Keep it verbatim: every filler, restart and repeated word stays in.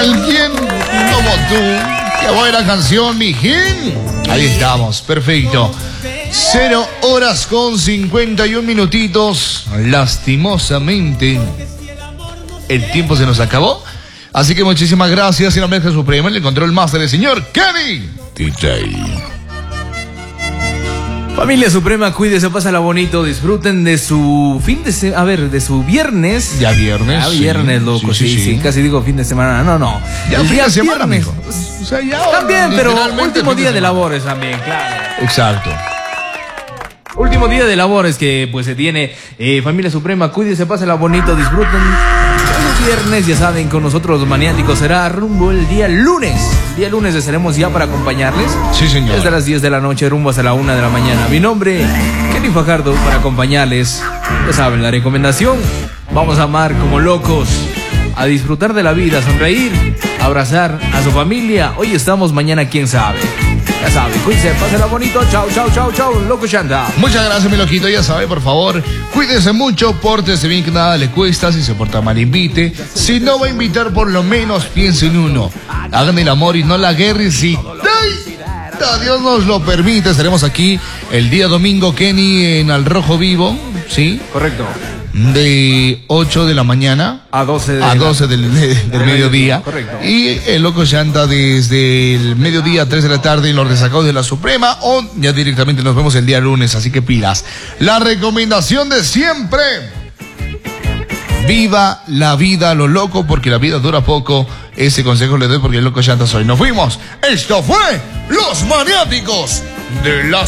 Alguien como tú. Qué buena canción, mijín. Ahí estamos, perfecto. Cero horas con cincuenta y un minutitos. Lastimosamente, el tiempo se nos acabó. Así que muchísimas gracias. Y en la mezcla suprema, le encontró el máster del señor Kenny D J. Familia Suprema, cuídense, pásala bonito, disfruten de su fin de semana, a ver, de su viernes. Ya viernes. Ya viernes, sí, loco, sí, sí, sí, sí, sí. casi digo fin de semana, no, no. Ya El fin día de semana, viernes. amigo. O sea, ya También, pero literalmente último fin de día de semana. labores también, claro. Exacto. Último día de labores que pues se tiene. Eh, Familia Suprema, cuídense, pásala bonito, disfruten. El viernes, ya saben, con nosotros los maniáticos será rumbo el día lunes. El día lunes estaremos ya para acompañarles. Sí, señor. Desde las diez de la noche rumbo hasta la una de la mañana. Mi nombre, Kenny Fajardo, para acompañarles. Ya saben, la recomendación. Vamos a amar como locos. A disfrutar de la vida, sonreír, abrazar a su familia. Hoy estamos, mañana quién sabe. Ya saben, cuídense, pásenla bonito. Chao, chao, chao, chao, loco Chanda. Muchas gracias, mi loquito. Ya sabe, por favor, cuídense mucho, pórtese bien, que nada le cuesta. Si se porta mal, invite. Si no va a invitar, por lo menos piense en uno. Hagan el amor y no la guerra. Y si ¡ay! Dios nos lo permite, estaremos aquí el día domingo, Kenny, en Al Rojo Vivo, ¿sí? Correcto. De ocho de la mañana A doce de a la- doce del, de- del mediodía. Correcto. Y el loco Chanta desde el mediodía a tres de la tarde en los resacados de la Suprema, o ya directamente nos vemos el día lunes, así que pilas. La recomendación de siempre: viva la vida a lo loco, porque la vida dura poco. Ese consejo le doy porque el loco Chanta soy. Nos fuimos. Esto fue Los Maniáticos de la